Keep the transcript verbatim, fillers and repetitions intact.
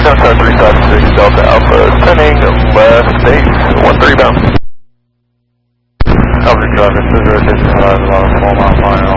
seven seven three five six Delta Alpha, sending left base, one three bound. Coverage driver, two zero six five, about a four mile final.